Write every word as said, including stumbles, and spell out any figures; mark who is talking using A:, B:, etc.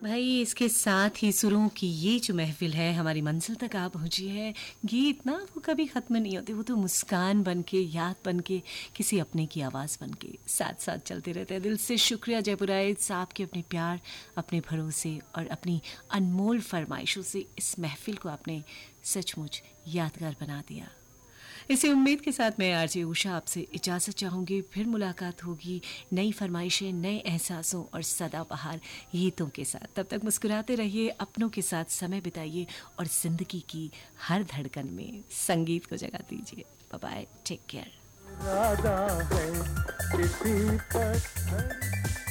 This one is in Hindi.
A: भाई इसके साथ ही सुरों की ये जो महफिल है हमारी मंजिल तक आ पहुंची है। गीत ना वो कभी ख़त्म नहीं होते, वो तो मुस्कान बन के, याद बन के, किसी अपने की आवाज़ बन के साथ साथ चलते रहते हैं। दिल से शुक्रिया जयपुराए साहब के अपने प्यार, अपने भरोसे और अपनी अनमोल फरमाइशों से इस महफिल को आपने सचमुच यादगार बना दिया। इसी उम्मीद के साथ मैं आरजे उषा आपसे इजाज़त चाहूँगी। फिर मुलाकात होगी नई फरमाइशें, नए एहसासों और सदाबहार गीतों के साथ। तब तक मुस्कुराते रहिए, अपनों के साथ समय बिताइए और ज़िंदगी की हर धड़कन में संगीत को जगह दीजिए। Bye bye, take care.